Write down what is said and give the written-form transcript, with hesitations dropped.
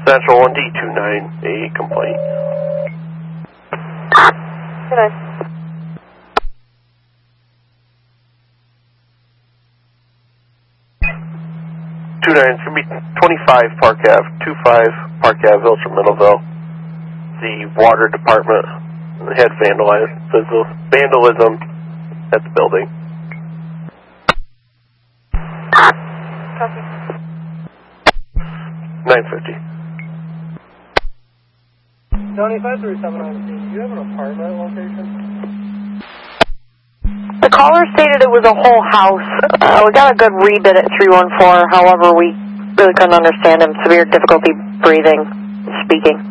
Central 1D29, a complaint. Good night. 29, it's going to be 25 Park Ave, 25 Park Ave, Village of Middleville. The water department had vandalism at the building. Copy. 950. Johnny 537 on the scene. Do you have an apartment location? The caller stated it was a whole house. We got a good rebid at 314. However, we really couldn't understand him. Severe difficulty breathing, speaking.